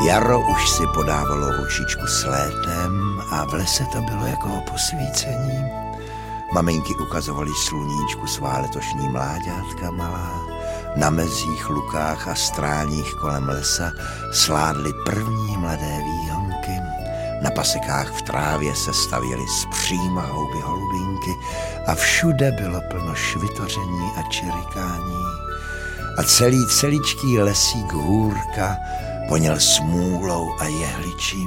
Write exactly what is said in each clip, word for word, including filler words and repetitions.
Jaro už si podávalo ručičku s létem a v lese to bylo jako posvícení. Maminky ukazovaly sluníčku svá letošní mláďátka malá. Na mezích, lukách a stráních kolem lesa sládly první mladé výhonky. Na pasekách v trávě se stavěly zpříma houby holubinky a všude bylo plno švitoření a čirikání. A celý celičký lesík hůrka voněl smůlou a jehličím.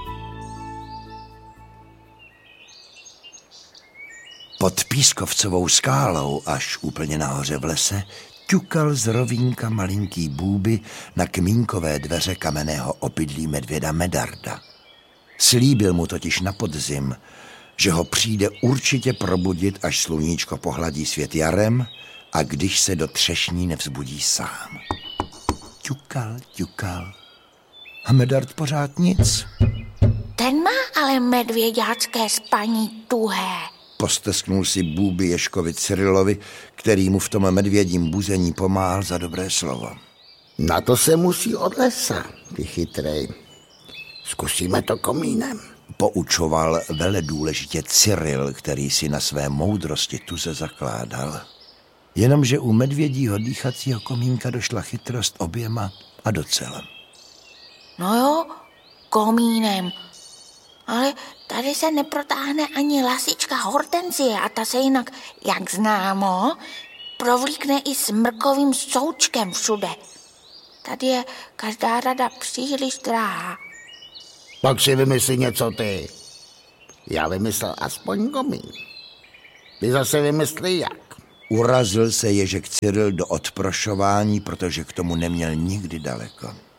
Pod Pískovcovou skálou, až úplně nahoře v lese, ťukal z rovínka malinký bůby na kmínkové dveře kamenného obydlí medvěda Medarda. Slíbil mu totiž na podzim, že ho přijde určitě probudit, až sluníčko pohladí svět jarem a když se do třešní nevzbudí sám. Ťukal, ťukal. A Medard pořád nic. Ten má ale medvěďácké spaní tuhé. Postesknul si bůby Ježkovi Cyrilovi, který mu v tom medvědím buzení pomáhal za dobré slovo. Na to se musí od lesa, ty chytrej. Zkusíme to komínem. Poučoval veledůležitě Cyril, který si na své moudrosti tuze zakládal. Jenomže u medvědího dýchacího komínka došla chytrost oběma a docela. No jo, komínem. Ale tady se neprotáhne ani lasička Hortenzie a ta se jinak, jak známo, provlíkne i smrkovým součkem všude. Tady je každá rada příliš drahá. Pak si vymyslí něco ty. Já vymyslel aspoň komín. Ty zase vymyslí jak. Urazil se Ježek Cyril do odprošování, protože k tomu neměl nikdy daleko.